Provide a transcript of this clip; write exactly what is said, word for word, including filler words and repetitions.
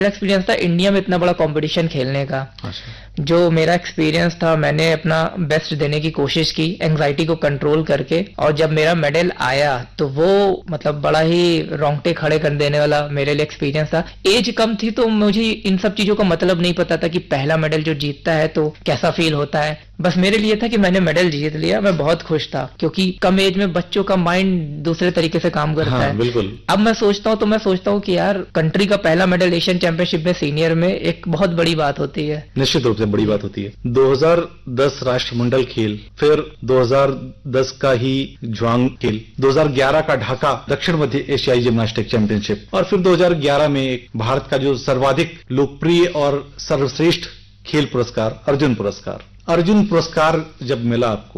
Experience था India में इतना बड़ा कंपटीशन खेलने का। जो मेरा एक्सपीरियंस था, मैंने अपना बेस्ट देने की कोशिश की एंग्जाइटी को कंट्रोल करके, और जब मेरा मेडल आया तो वो मतलब बड़ा ही रोंगटे खड़े कर देने वाला मेरे लिए एक्सपीरियंस था। एज कम थी तो मुझे इन सब चीजों का मतलब नहीं पता था कि पहला मेडल जो जीतता है तो कैसा फील होता है। बस मेरे लिए था कि मैंने मेडल जीत लिया, मैं बहुत खुश था, क्योंकि कम एज में बच्चों का माइंड दूसरे तरीके से काम करता हाँ, है। बिल्कुल। अब मैं सोचता हूँ तो मैं सोचता हूँ कि यार कंट्री का पहला मेडल एशियन चैंपियनशिप में सीनियर में एक बहुत बड़ी बात होती है। निश्चित रूप से बड़ी बात होती है। दो हज़ार दस राष्ट्रमंडल खेल, फिर दो हज़ार दस का ही जुआंग खेल, दो हज़ार ग्यारह का ढाका दक्षिण मध्य एशियाई जिम्नास्टिक चैंपियनशिप, और फिर दो हज़ार ग्यारह में एक भारत का जो सर्वाधिक लोकप्रिय और सर्वश्रेष्ठ खेल पुरस्कार अर्जुन पुरस्कार। अर्जुन पुरस्कार जब मिला आपको